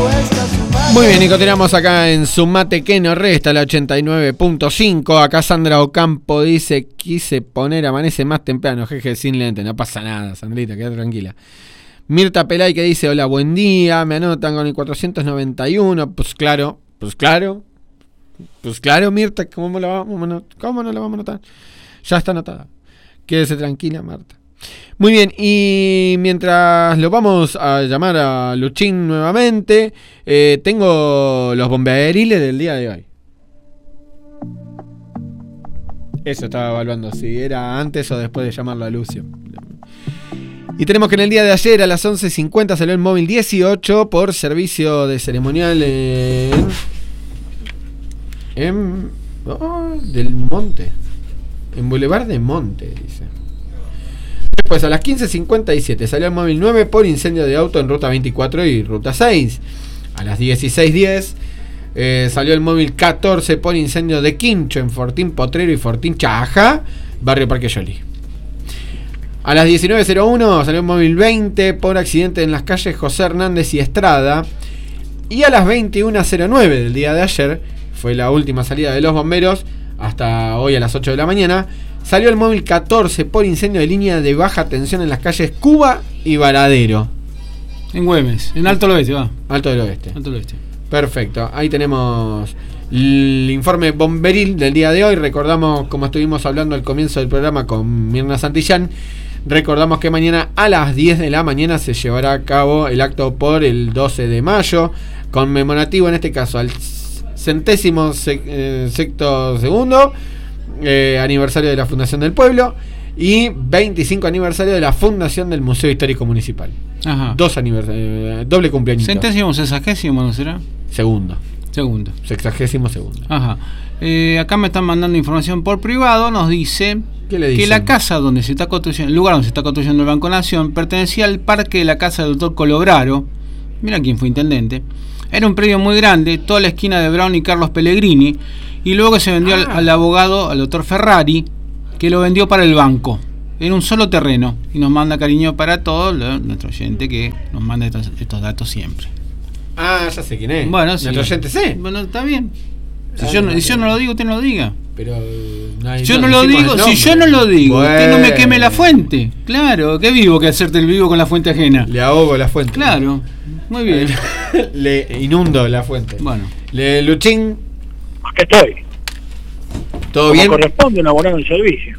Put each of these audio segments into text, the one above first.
Muy bien, Nico, tenemos acá en Sumate que no resta la 89.5. Acá Sandra Ocampo dice: quise poner amanece más temprano, jeje, sin lente. No pasa nada, Sandrita, queda tranquila. Mirta Pelay que dice: hola, buen día. Me anotan con el 491. Pues claro, Mirta, ¿cómo no la vamos a anotar? Ya está anotada. Quédese tranquila, Marta. Muy bien, y mientras lo vamos a llamar a Luchín nuevamente, tengo los bomberiles del día de hoy. Eso estaba evaluando, si era antes o después de llamarlo a Lucio. Y tenemos que en el día de ayer a las 11:50 salió el móvil 18 por servicio de ceremonial del Monte. En Boulevard de Monte, dice. Después a las 15:57 salió el móvil 9 por incendio de auto en ruta 24 y ruta 6. A las 16:10 salió el móvil 14 por incendio de quincho en Fortín Potrero y Fortín Chaja, barrio Parque Yoli. A las 19:01 salió el móvil 20 por accidente en las calles José Hernández y Estrada. Y a las 21:09 del día de ayer, fue la última salida de los bomberos hasta hoy a las 8 de la mañana, salió el móvil 14 por incendio de línea de baja tensión en las calles Cuba y Varadero. En Güemes, en Alto del Oeste, va. Alto del Oeste. Alto del Oeste. Perfecto, ahí tenemos el informe bomberil del día de hoy. Recordamos, como estuvimos hablando al comienzo del programa con Mirna Santillán, recordamos que mañana a las 10 de la mañana se llevará a cabo el acto por el 12 de mayo, conmemorativo en este caso al 162º aniversario de la Fundación del Pueblo y 25 aniversario de la fundación del Museo Histórico Municipal. Ajá. Dos aniversarios, doble cumpleaños. ¿Centésimo, sexagésimo, no será? Segundo. 62º. Ajá. Acá me están mandando información por privado. Nos dice que la casa donde se está construyendo, el lugar donde se está construyendo el Banco Nación, pertenecía al parque de la casa del doctor Colograro. Mira quién fue intendente. Era un predio muy grande, toda la esquina de Brown y Carlos Pellegrini, y luego se vendió al abogado, al doctor Ferrari, que lo vendió para el banco. Era un solo terreno, y nos manda cariño para todos, nuestro oyente que nos manda estos datos siempre. Ah, ya sé quién es. Bueno, sí. Nuestro oyente sí. Bueno, está bien. Si yo no lo digo, usted no lo diga. Pero yo no lo digo, si yo no lo digo, bueno, usted no me queme la fuente. Claro, qué vivo que hacerte el vivo con la fuente ajena. Le ahogo la fuente. Claro, muy bien. Le inundo la fuente. Bueno. Luchín. Aquí estoy. ¿Todo como bien? Corresponde un abonado en servicio.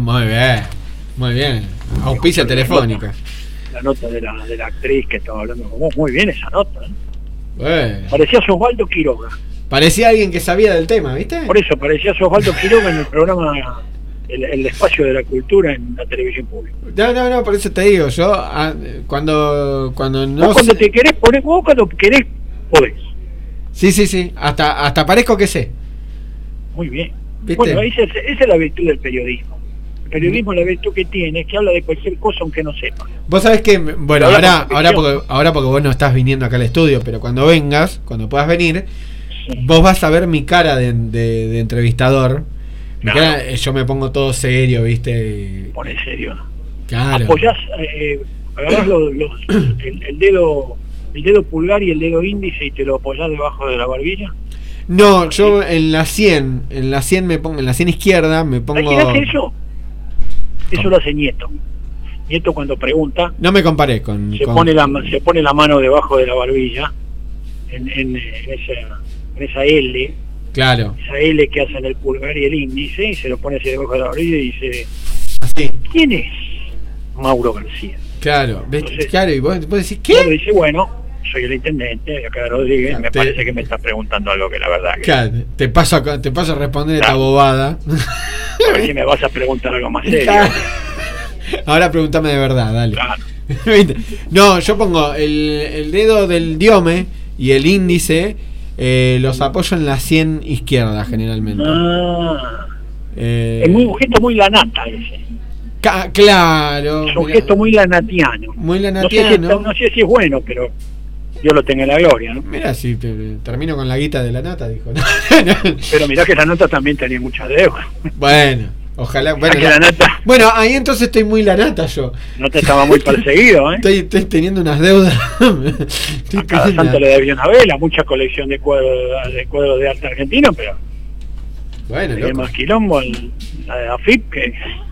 Muy bien. Auspicia telefónica. La nota de la actriz que estaba hablando con vos. Muy bien esa nota, ¿eh? Bueno. Parecía Osvaldo Quiroga. Parecía alguien que sabía del tema, ¿viste? Por eso, parecía Osvaldo Quiroga en el programa el espacio de la cultura en la televisión pública. No, por eso te digo, yo cuando no vos cuando te querés poner, vos cuando querés podés. Sí, hasta parezco que sé. Muy bien. ¿Viste? Bueno, esa es la virtud del periodismo. El periodismo, la virtud que tiene es que habla de cualquier cosa aunque no sepa. Vos sabés que, bueno, ahora porque vos no estás viniendo acá al estudio, pero cuando vengas, cuando puedas venir, sí, vos vas a ver mi cara de entrevistador. Mi cara, yo me pongo todo serio, ¿viste? Pone serio. Claro. Apoyás, agarrás el dedo pulgar y el dedo índice y te lo apoyás debajo de la barbilla. No, yo en la 100 me pongo, en la 100 izquierda me pongo. ¿Quién hace eso? Eso lo hace Nieto. Nieto cuando pregunta. No me comparé con. Se pone la mano debajo de la barbilla en esa L. Claro. Esa L que hacen el pulgar y el índice y se lo pone así debajo de la barbilla y dice. Así. ¿Quién es Mauro García? Claro. Entonces, claro. Y vos decís ¿qué? Uno dice bueno. Soy el intendente, acá Rodríguez, claro, me parece que me está preguntando algo que la verdad que... Claro, te paso a responder esta bobada. A ver si me vas a preguntar algo más serio. Claro. Ahora pregúntame de verdad, dale. Claro. No, yo pongo el dedo del diome y el índice, los apoyo en la 100 izquierda generalmente. Es un gesto muy lanata ese. Claro. Es un gesto muy lanatiano. Muy lanatiano. No sé si es bueno, pero... Dios lo tenga en la gloria, ¿no? Mira, si termino con la guita de la nata, dijo. Pero mirá que la nata también tenía mucha deuda. Bueno, Ojalá. Bueno, ahí entonces estoy muy la nata yo. No te estaba muy perseguido, ¿eh? Estoy teniendo unas deudas. A cada santo le debía una vela, mucha colección de cuadros de arte argentino, pero bueno, tiene más quilombo la de AFIP que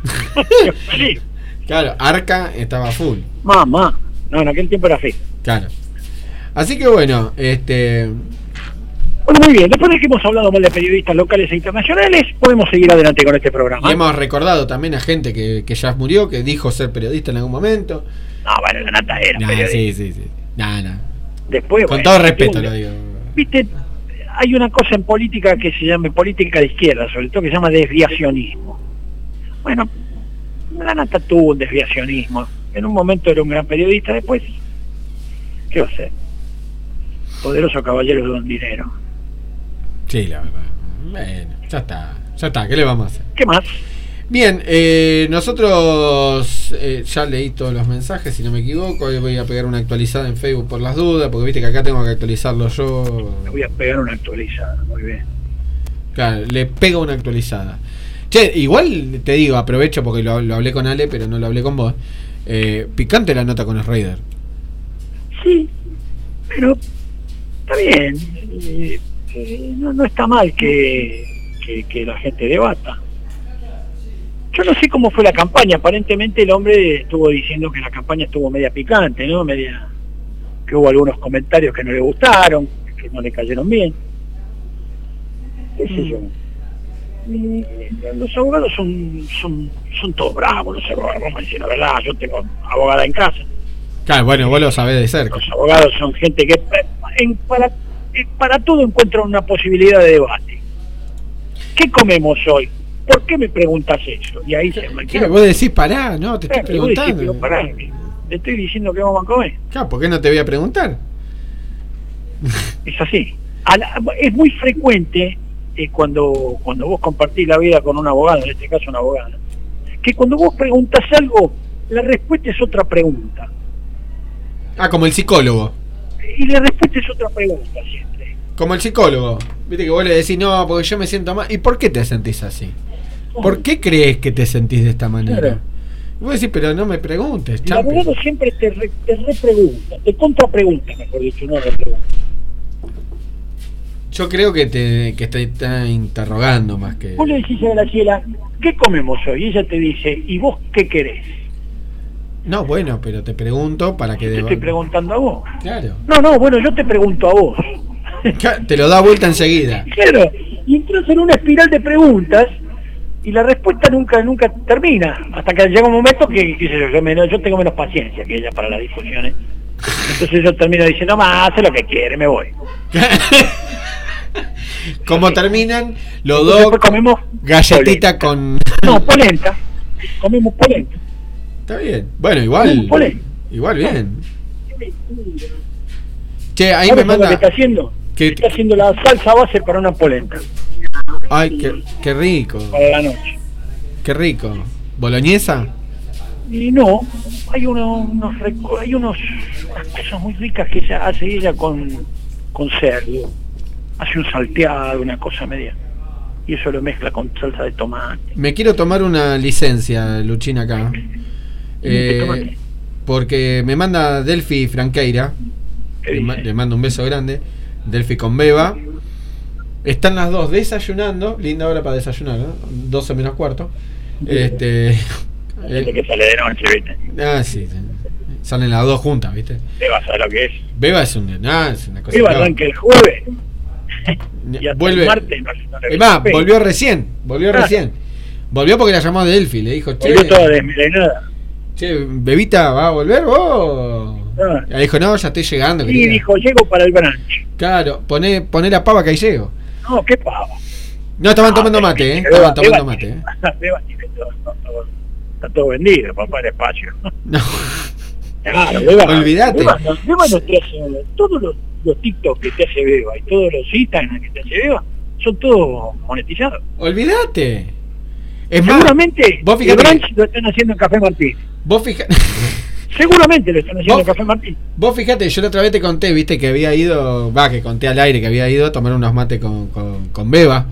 claro, Arca estaba full. Mamá. No, en aquel tiempo era AFIP. Claro. Así que bueno, Bueno, muy bien, después de que hemos hablado mal de periodistas locales e internacionales, podemos seguir adelante con este programa. Y hemos recordado también a gente que ya murió, que dijo ser periodista en algún momento. No, bueno, la nata era periodista. Sí. No. Después, con todo respeto lo digo. Viste, hay una cosa en política que se llama política de izquierda, sobre todo, que se llama desviacionismo. Bueno, la nata tuvo un desviacionismo. En un momento era un gran periodista, después, ¿qué va a ser? Poderoso caballero de un dinero. Sí, la verdad. Bueno, ya está, ¿qué le vamos a hacer? ¿Qué más? Bien, nosotros ya leí todos los mensajes, si no me equivoco. Hoy voy a pegar una actualizada en Facebook por las dudas, porque viste que acá tengo que actualizarlo yo. Le voy a pegar una actualizada, muy bien. Claro, le pego una actualizada. Che, igual te digo, aprovecho porque lo hablé con Ale, pero no lo hablé con vos. Picante la nota con el Raider. Sí, pero está bien. No está mal que la gente debata. Yo no sé cómo fue la campaña. Aparentemente el hombre estuvo diciendo que la campaña estuvo media picante, ¿no? Que hubo algunos comentarios que no le gustaron, que no le cayeron bien. ¿Qué sé yo? Los abogados son todos bravos, los abogados, vamos a decir la verdad. Yo tengo abogada en casa. Claro, bueno, vos lo sabés de cerca. Los abogados son gente que para todo encuentran una posibilidad de debate. ¿Qué comemos hoy? ¿Por qué me preguntas eso? Y ahí se me queda. Vos decís pará, no, te estoy preguntando. Decís, pará, te estoy diciendo que vamos a comer. Claro, ¿por qué no te voy a preguntar? Es así. Es muy frecuente cuando vos compartís la vida con un abogado, en este caso una abogada, que cuando vos preguntas algo, la respuesta es otra pregunta. Ah, como el psicólogo. Y la respuesta es otra pregunta siempre. Como el psicólogo. Viste que vos le decís, no, porque yo me siento mal. ¿Y por qué te sentís así? ¿Por qué crees que te sentís de esta manera? Claro. Vos decís, pero no me preguntes. El abogado siempre te repregunta, te contrapregunta, mejor dicho, no repregunta. Yo creo que te está interrogando más que... Vos le decís a Graciela, ¿qué comemos hoy? Y ella te dice, ¿y vos qué querés? No, bueno, pero te pregunto para que... Te estoy preguntando a vos. Claro. No, bueno, yo te pregunto a vos. Te lo da vuelta enseguida. Claro, y entras en una espiral de preguntas y la respuesta nunca termina, hasta que llega un momento que yo tengo menos paciencia que ella para las discusiones. Entonces yo termino diciendo, hace lo que quiere, me voy. Como terminan los dos, comemos galletita con... No, polenta. Comemos polenta. Está bien. Bueno, igual bien. Che, ahí me manda... ¿Qué está haciendo? Está haciendo la salsa base para una polenta. Ay, qué rico. Para la noche. Qué rico. ¿Boloñesa? Y no, hay unas cosas muy ricas que hace ella con cerdo. Hace un salteado, una cosa media. Y eso lo mezcla con salsa de tomate. Me quiero tomar una licencia, Luchín, acá. Porque me manda Delphi Franqueira. Le mando un beso grande. Delphi con Beba. Están las dos desayunando. Linda hora para desayunar, ¿no? 12 menos cuarto. Que sale de noche, ¿viste? Sí. Salen las dos juntas, ¿viste? Beba, ¿sabes lo que es? Beba es una cosa. Beba arranca el jueves. Y vuelve el martes volvió recién. Volvió porque la llamó Delphi. Le dijo, che. Volvió toda desmelenada. Che, Bebita, ¿va a volver vos? Le dijo, no, ya estoy llegando. Y querida. Dijo, llego para el brunch. Claro, poné la pava que ahí llego. No, ¿qué pava? No, estaban tomando mate, Estaban tomando mate, Beba tiene todo, está todo vendido, papá, el espacio. No. Claro, Beba. Olvídate. Beba no te hace, todos los TikTok que te hace Beba y todos los Instagram que te hace Beba son todos monetizados. Olvídate. Seguramente vos el brunch lo están haciendo en Café Martín. Seguramente lo están haciendo en Café Martín. Vos fíjate, yo la otra vez te conté, viste, que había ido, que conté al aire que había ido a tomar unos mates con Beba.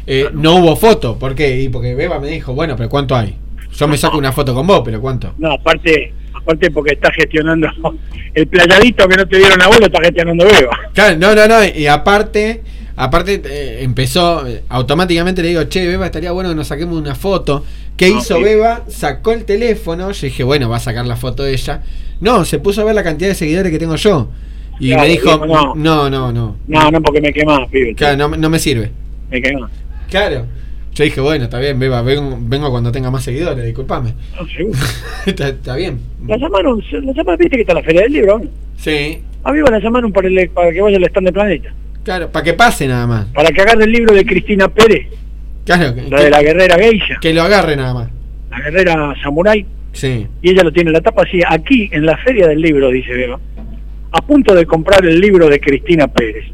No hubo foto. ¿Por qué? Y porque Beba me dijo, bueno, pero ¿cuánto hay? Yo me saco una foto con vos, pero ¿cuánto? No, aparte porque está gestionando el playadito que no te dieron a vos, lo está gestionando Beba. Claro, no, y aparte empezó, automáticamente le digo, che, Beba, estaría bueno que nos saquemos una foto. ¿Qué hizo Beba? Sacó el teléfono, yo dije, bueno, va a sacar la foto de ella. No, se puso a ver la cantidad de seguidores que tengo yo. Y claro, me dijo, no, porque me quemás, pibe. Claro, no me sirve. Me quemás. Claro. Yo dije, bueno, está bien, Beba, vengo cuando tenga más seguidores, disculpame. No, seguro. está bien. La llamaron, viste que está la Feria del Libro, ¿no? Sí. A Beba la llamaron para que vaya al stand de Planeta. Claro, para que pase nada más. Para que agarre el libro de Cristina Pérez. Claro. La de la guerrera geisha. Que lo agarre nada más. La guerrera samurái. Sí. Y ella lo tiene en la tapa así, aquí en la Feria del Libro, dice Beba. A punto de comprar el libro de Cristina Pérez.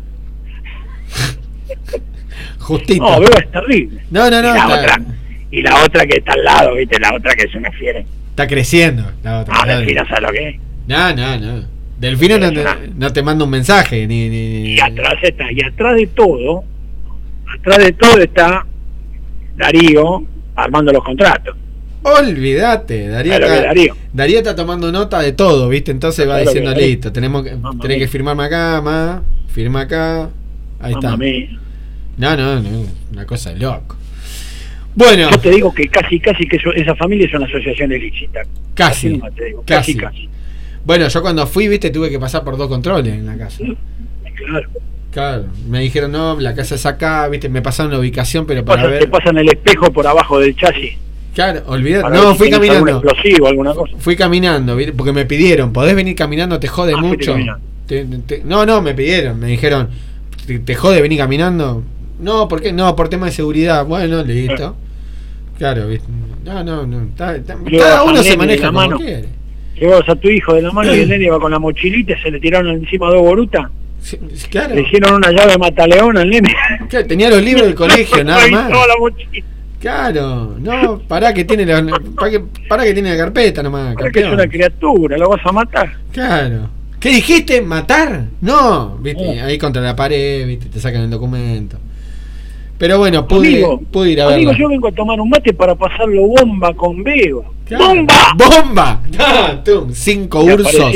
Justito. No, Beba es terrible. No. Y la otra que está al lado, viste, la otra que se me fiere. Está creciendo la otra. No, Delfina, ¿sabes lo que es? No. Delfina no te manda un mensaje, ni... Y atrás de todo está Darío armando los contratos. Olvídate, Darío está tomando nota de todo, ¿viste? Entonces va diciendo, listo, tenés que firmarme acá, firma acá. Ahí está. No, una cosa de loco. Bueno, yo te digo que casi que esa familia es una asociación ilícita. Casi. Bueno, yo cuando fui, viste, tuve que pasar por 2 controles en la casa. Claro, me dijeron, no, la casa es acá, viste, me pasaron la ubicación, pero para ver... Te pasan el espejo por abajo del chasis. Claro, olvidate. No, fui caminando. Algún explosivo, alguna cosa. Fui caminando, ¿viste? Porque me pidieron, ¿podés venir caminando? ¿Te jode mucho? No, me pidieron, me dijeron, ¿te jode venir caminando? No, ¿por qué? No, por tema de seguridad. Bueno, listo. Claro, ¿viste? No. Cada uno se maneja como quiere. Llevabas a tu hijo de la mano y el nene iba con la mochilita y se le tiraron encima 2 borutas. Sí, claro. Le hicieron una llave de mataleón al nene. Claro, tenía los libros del colegio, nada más. Claro, no, pará que tiene la carpeta nomás. Pará que es una criatura, lo vas a matar. Claro. ¿Qué dijiste? ¿Matar? No, viste, ahí contra la pared, viste, te sacan el documento. Pero bueno, pude ir a verlo. Amigo, yo vengo a tomar un mate para pasarlo bomba con Beba. Claro. ¡Bomba! 5 ursos.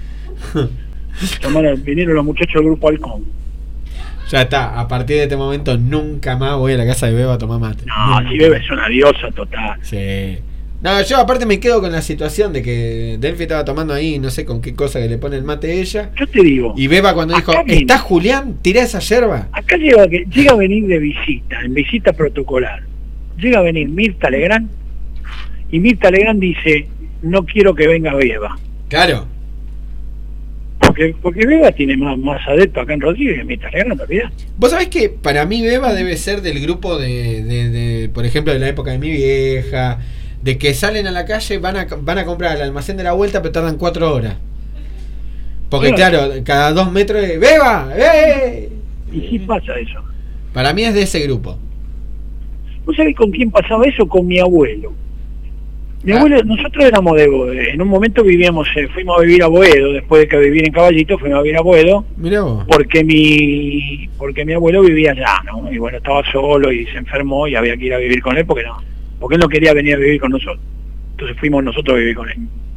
Vinieron los muchachos del grupo Halcón. Ya está, a partir de este momento nunca más voy a la casa de Beba a tomar mate. No, si Beba es una diosa total. Sí. No, yo aparte me quedo con la situación de que Delphi estaba tomando ahí, no sé con qué cosa que le pone el mate ella. Yo te digo. Y Beba cuando dijo, ¿está Julián? ¿Tirá esa yerba? Acá llega a venir de visita, en visita protocolar. Llega a venir Mirta Legrand y Mirta Legrand dice, no quiero que venga Beba. Claro. Porque Beba tiene más adeptos acá en Rodríguez que Mirta Legrand, ¿te olvidás? Vos sabés que para mí Beba debe ser del grupo de por ejemplo, de la época de mi vieja, de que salen a la calle, van a comprar al almacén de la vuelta, pero tardan 4 horas. Porque claro, cada 2 metros de ¡Beba! Y sí pasa eso. Para mí es de ese grupo. ¿Vos sabés con quién pasaba eso? Con mi abuelo. Mi abuelo, nosotros éramos en un momento vivíamos, fuimos a vivir a Boedo, después de que vivir en Caballito, fuimos a vivir a Boedo. Mirá vos. Porque mi abuelo vivía allá, ¿no? Y bueno, estaba solo y se enfermó y había que ir a vivir con él porque él no quería venir a vivir con nosotros. Entonces fuimos nosotros a vivir con él.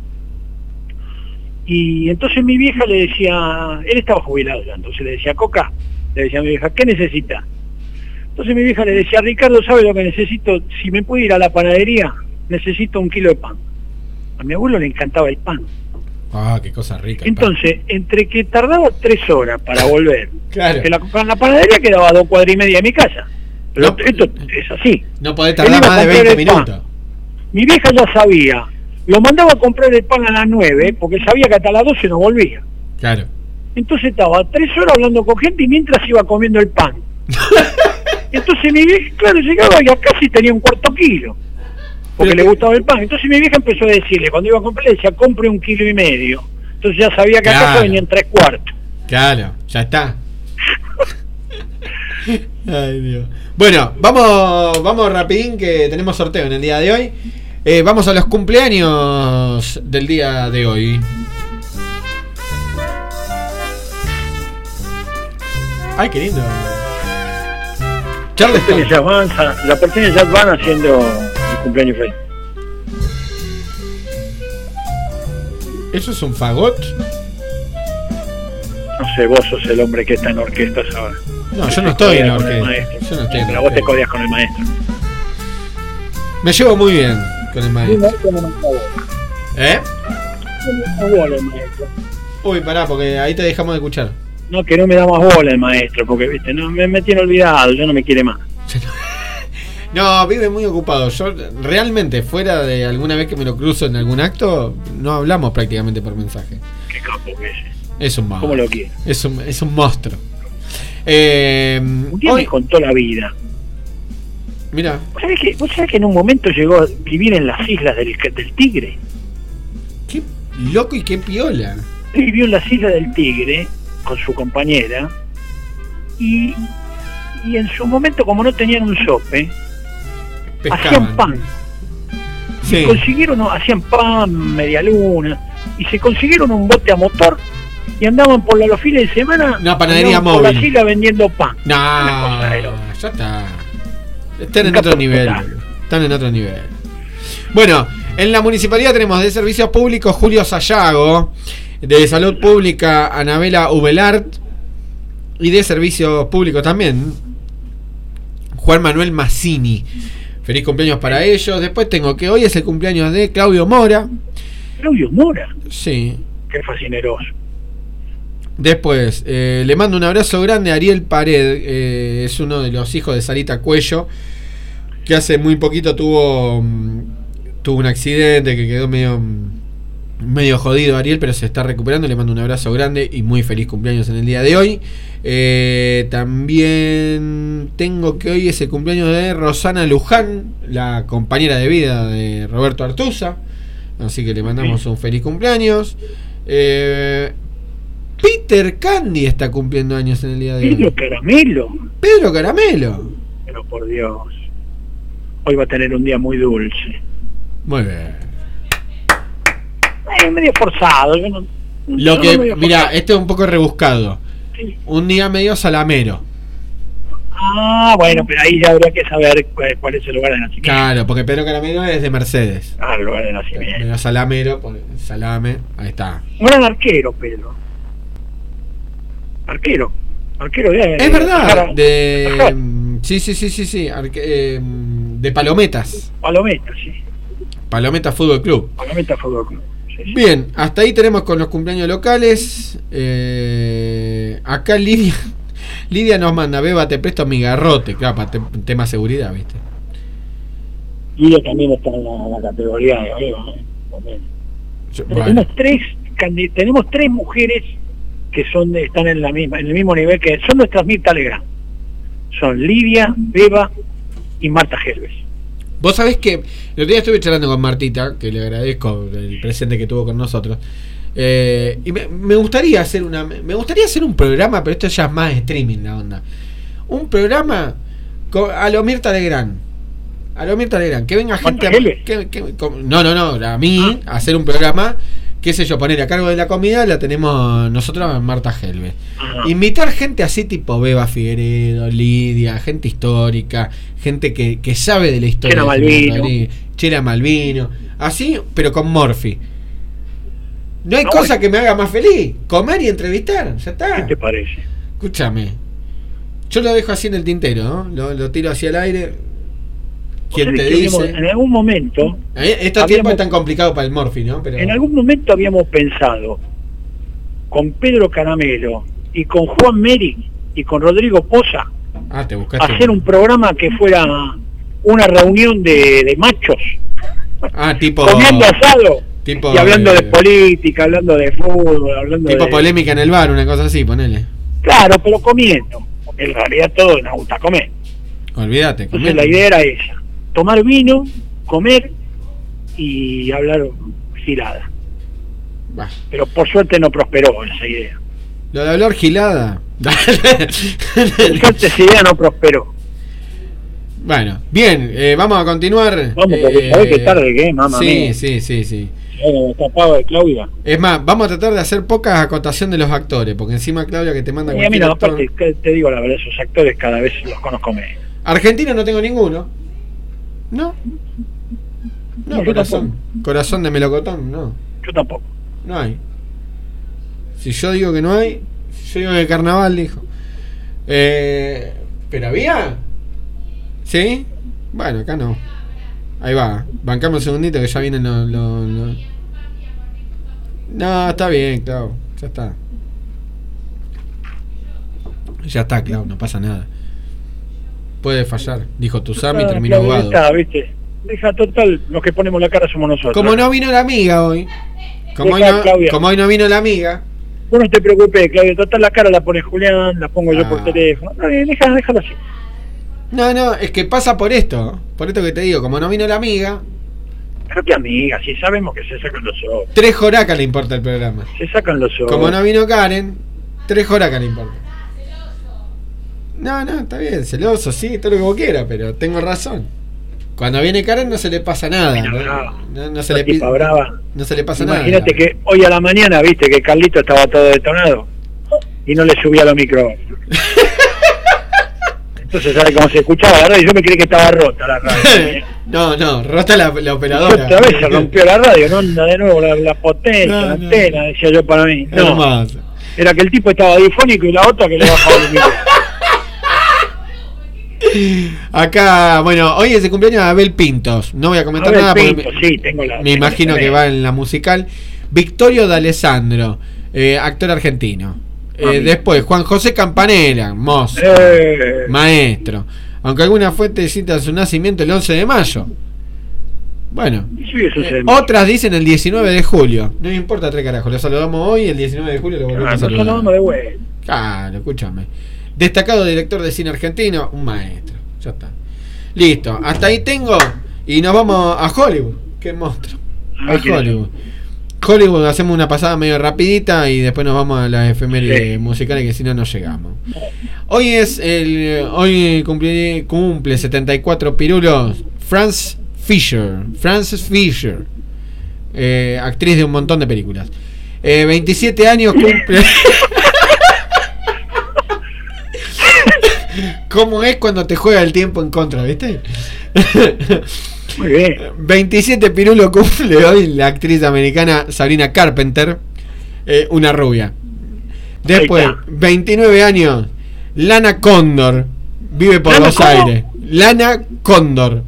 Y entonces mi vieja le decía, él estaba jubilado ya, entonces le decía, Coca, le decía a mi vieja, ¿qué necesita? Entonces mi vieja le decía, Ricardo, ¿sabe lo que necesito? Si me puede ir a la panadería, necesito 1 kilo de pan. A mi abuelo le encantaba el pan. Ah, qué cosa rica. Entonces, entre que tardaba 3 horas para volver, claro, que la panadería quedaba a 2 cuadras y media de mi casa. Pero no, esto es así. No podés tardar más de 20 minutos. Mi vieja ya sabía. Lo mandaba a comprar el pan a las 9, porque sabía que hasta las 12 no volvía. Claro. Entonces estaba 3 horas hablando con gente y mientras iba comiendo el pan. Entonces mi vieja, claro, llegaba y casi tenía 1/4 kilo. Porque le gustaba el pan. Entonces mi vieja empezó a decirle, cuando iba a comprar, le decía, compre 1,5 kilos. Entonces ya sabía que acá venían 3/4. Claro, ya está. Ay, Dios. Bueno, vamos rapidín que tenemos sorteo en el día de hoy. Vamos a los cumpleaños del día de hoy. Ay, qué lindo. Charleston ya avanza, la porteña ya van haciendo el cumpleaños feliz. ¿Eso es un fagot? No sé, vos sos el hombre que está en orquestas ahora. No, yo no estoy en orquesta. Yo no estoy en pero vos te codeas con el maestro. Me llevo muy bien con el maestro. ¿Eh? Uy, pará, porque ahí te dejamos de escuchar. No, que no me da más bola el maestro, porque viste, no me tiene olvidado, ya no me quiere más. No, vive muy ocupado. Yo realmente, fuera de alguna vez que me lo cruzo en algún acto, no hablamos prácticamente por mensaje. Qué capo que es. Es un monstruo. ¿Cómo lo quiere? Es un monstruo. Un día me contó la vida. Mira. ¿Vos sabés que en un momento llegó a vivir en las islas del Tigre? Qué loco y qué piola. Vivió en las islas del Tigre con su compañera y en su momento, como no tenían un sope, hacían pan. Sí. Hacían pan, media luna, y se consiguieron un bote a motor y andaban por los fines de semana una panadería móvil por la isla vendiendo pan. No, ya está. Están en otro nivel. Están en otro nivel. Bueno, en la municipalidad tenemos de servicios públicos Julio Sayago, de salud pública Anabela Ubelart, y de servicios públicos también Juan Manuel Mazzini. Feliz cumpleaños para ellos. Después tengo que hoy es el cumpleaños de Claudio Mora. ¿Claudio Mora? Sí. Qué fascineroso. Después, le mando un abrazo grande a Ariel Pared, es uno de los hijos de Sarita Cuello, que hace muy poquito tuvo un accidente que quedó medio jodido Ariel, pero se está recuperando. Le mando un abrazo grande y muy feliz cumpleaños en el día de hoy. También tengo que hoy es el cumpleaños de Rosana Luján, la compañera de vida de Roberto Artuza, así que le mandamos un feliz cumpleaños. Peter Candy está cumpliendo años en el día de hoy. Pedro Caramelo. Pero por Dios, hoy va a tener un día muy dulce. Muy bien. Medio forzado. Mira, este es un poco rebuscado. Sí. Un día medio salamero. Bueno, pero ahí ya habría que saber cuál es el lugar de nacimiento. Claro, porque Pedro Caramelo es de Mercedes. El lugar de nacimiento. Medio salamero, salame, ahí está. Un gran arquero, Pedro. Arquero es verdad, sí, de Palometas, sí. Palometas Fútbol Club. Sí. Bien, hasta ahí tenemos con los cumpleaños locales. Acá Lidia nos manda: Beba, te presto mi garrote, claro, para tema seguridad, ¿viste? Lidia también está en la categoría de Beba, tenemos tres mujeres que están en el mismo nivel, que son nuestras Mirta Legrand. Son Lidia, Beba y Marta Helves. Vos sabés que el otro día estuve charlando con Martita, que le agradezco el presente que tuvo con nosotros, y me gustaría hacer un programa, pero esto ya es más streaming la onda. Un programa a lo Mirta Legrand. Que venga gente a mí a hacer un programa, qué sé yo, poner a cargo de la comida la tenemos nosotros a Marta Helves. Invitar gente así tipo Beba Figueredo, Lidia, gente histórica, gente que sabe de la historia. Chela Malvino, así, pero con Morphy. No hay cosa que me haga más feliz. Comer y entrevistar, ya está. ¿Qué te parece? Escúchame, yo lo dejo así en el tintero, ¿no? Lo tiro hacia el aire. ¿Quién te dice? En algún momento... Estos tiempos es tan complicado para el Morphy, ¿no? Pero... En algún momento habíamos pensado con Pedro Caramelo y con Juan Meri y con Rodrigo Poza hacer un programa que fuera una reunión de machos, tipo comiendo asado y hablando de política, hablando de fútbol, hablando tipo polémica en el bar, una cosa así, ponele. Claro, pero comiendo, porque en realidad todos nos gusta comer. Olvídate. Entonces la idea era esa: tomar vino, comer y hablar gilada. Pero por suerte no prosperó esa idea. Lo de hablar gilada. Por suerte esa idea no prosperó. Bueno, bien, vamos a continuar. Vamos, porque sabés que tarde que mamá. Sí. Está pago de Claudia. Es más, vamos a tratar de hacer poca acotación de los actores, porque encima Claudia que te manda y a mí no, aparte te digo la verdad, esos actores cada vez los conozco menos. Argentino no tengo ninguno. No, corazón. Corazón de melocotón, no. Yo tampoco. No hay. Si yo digo que no hay, yo digo que el carnaval dijo. ¿Pero había? ¿Sí? Bueno, acá no. Ahí va. Bancamos un segundito que ya vienen los... No, está bien, Clau. Ya está. Ya está, Clau, no pasa nada. Puede fallar, dijo Tuzami y terminó ahogado. Está, ¿viste? Deja total, los que ponemos la cara somos nosotros. Como no vino la amiga hoy. Como hoy no vino la amiga. Vos no te preocupes, Claudio, total la cara la pone Julián, la pongo yo por teléfono. No, déjalo así. No, es que pasa por esto que te digo, como no vino la amiga. Pero qué amiga, si sabemos que se sacan los ojos. 3 joracas le importa el programa. Se sacan los ojos. Como no vino Karen, 3 joracas le importa. No, está bien, celoso, sí, todo lo que vos quieras, pero tengo razón. Cuando viene Karen no se le pasa nada. No se le pasa nada. Imagínate que hoy a la mañana viste que Carlito estaba todo detonado y no le subía los micrófonos. Entonces, ¿sabe cómo se escuchaba la radio? Yo me creí que estaba rota la radio. No, rota la operadora. Otra vez se rompió la radio, no anda de nuevo la potencia, la antena, decía yo para mí. No, era que el tipo estaba difónico y la otra que le bajaba el micrófono. Acá, bueno, hoy es el cumpleaños de Abel Pintos. No voy a comentar nada porque sí, tengo me imagino que va en la musical. Victorio D'Alessandro, actor argentino. Después, Juan José Campanella, mozo, maestro. Aunque algunas fuentes citan su nacimiento el 11 de mayo. Bueno, otras dicen el 19 de julio. No me importa 3 carajos, lo saludamos hoy. El 19 de julio lo volvemos a saludar. Saludamos de vuelta. Claro, escúchame. Destacado director de cine argentino, un maestro. Ya está. Listo, hasta ahí tengo. Y nos vamos a Hollywood. Qué monstruo. A Hollywood. Hollywood, hacemos una pasada medio rapidita y después nos vamos a las efemérides musicales, que si no llegamos. Hoy cumple 74 pirulos Frances Fisher, actriz de un montón de películas. 27 años cumple. ¿Cómo es cuando te juega el tiempo en contra, viste? Muy bien. 27 pirulos cumple hoy la actriz americana Sabrina Carpenter, una rubia. Después, 29 años, Lana Condor, vive por Los Aires. Lana Condor.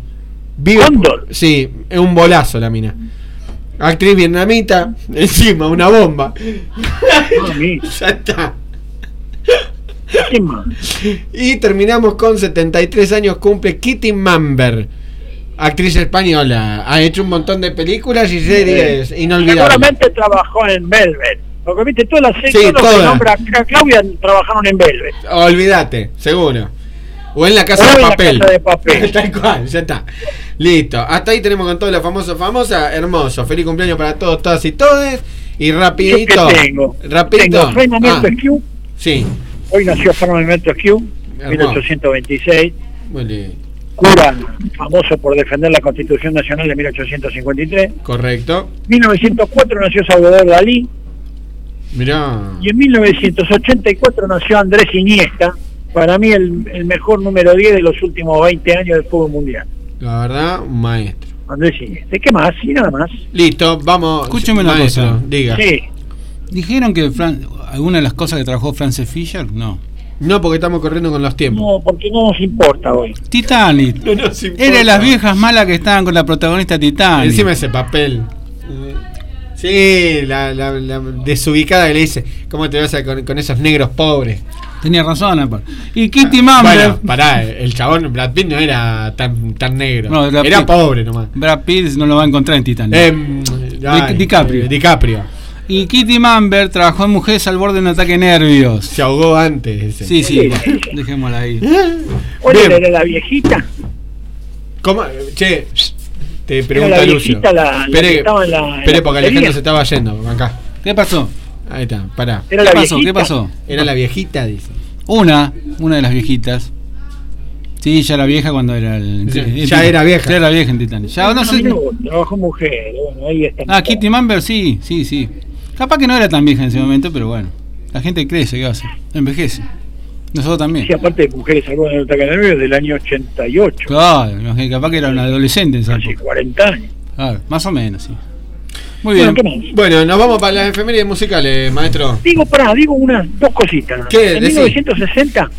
Sí, es un bolazo la mina. Actriz vietnamita, encima una bomba. Ya está. ¿Qué más? Y terminamos con 73 años, cumple Kitty Mamber, actriz española. Ha hecho un montón de películas y series inolvidables. Seguramente trabajó en Velvet. Porque viste, todas las series que nombra Claudia trabajaron en Velvet. Olvídate, seguro. O en La Casa de Papel. Tal cual, ya está. Listo. Hasta ahí tenemos con todos los famosa. Hermoso. Feliz cumpleaños para todos, todas y todes. Y rapidito. Tengo Fernando Esquiu. Sí. Hoy nació Fernando Esquiu, 1826. Bueno. Cura, famoso por defender la Constitución Nacional de 1853. Correcto. 1904 nació Salvador Dalí. Mirá. Y en 1984 nació Andrés Iniesta, para mí el mejor número 10 de los últimos 20 años del fútbol mundial. La verdad, un maestro. Andrés Iniesta. ¿Qué más? Y nada más. Listo, vamos. Escúchame una cosa. Diga. Sí. ¿Dijeron que alguna de las cosas que trabajó Frances Fisher? No, porque estamos corriendo con los tiempos. No, porque no nos importa hoy. Titanic. No nos importa. Era de las viejas malas que estaban con la protagonista Titanic. Encima ese papel. Sí, la desubicada que le dice, ¿cómo te vas a con esos negros pobres? Tenía razón, aparte. Y Kitty Mamber. Bueno, pará, el chabón Brad Pitt no era tan negro. No, era pobre nomás. Brad Pitt no lo va a encontrar en Titanic. DiCaprio. Y Kitty Mamber trabajó en Mujeres al borde de un ataque de nervios. Se ahogó antes ese. Sí, dejémosla ahí. ¿Cuál era la viejita? ¿Cómo? Che, te pregunta Lucio. Espere, porque Alejandro se estaba yendo. Acá. ¿Qué pasó? Ahí está, pará. ¿Qué pasó? Era la viejita, dice. Una de las viejitas. Sí, ya era vieja cuando era Ya era vieja. Ya era vieja en Titanic. Ya no sé. Trabajó mujer, bueno, ahí está. Kitty Mamber sí. Capaz que no era tan vieja en ese momento, pero bueno. La gente crece, ¿qué hace? Envejece. Nosotros también. Sí, aparte de Mujeres Salvadas en el Ataque al Nervio, del año 88. Claro, capaz que era un adolescente en esa época. Hace 40 años. Claro, más o menos, sí. Muy bien. Bueno, nos vamos para las efemérides musicales, maestro. Digo dos cositas. ¿Qué? En 1960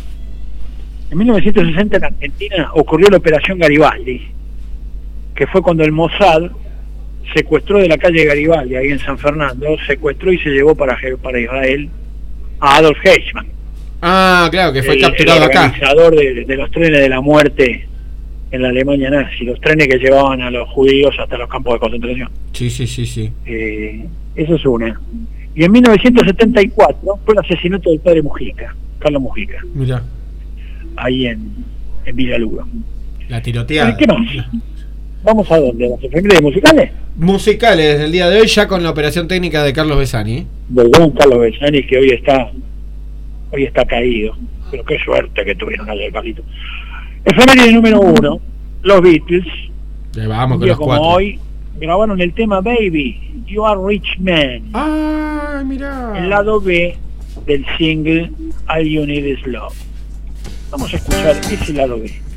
en Argentina ocurrió la Operación Garibaldi, que fue cuando el Mossad secuestró de la calle Garibaldi, ahí en San Fernando, secuestró y se llevó para Israel a Adolf Eichmann. Ah, claro, que fue capturado acá. El organizador de los trenes de la muerte en la Alemania nazi, los trenes que llevaban a los judíos hasta los campos de concentración. Sí. Eso es una. Y en 1974 fue el asesinato del padre Mujica, Carlos Mujica. Mirá. Ahí en Villaluro. La tiroteada. ¿Qué más? ¿Vamos a dónde? ¿Las efemérides musicales? Musicales el día de hoy, ya con la operación técnica de Carlos Besani. Del gran Carlos Besani, que hoy está caído. Pero qué suerte que tuvieron ayer, Carlito. Efeméride número 1, los Beatles. Vamos con los como 4. Hoy grabaron el tema Baby, You Are Rich Man. Ah, mirá. El lado B del single All You Need Is Love. Vamos a escuchar ese lado B.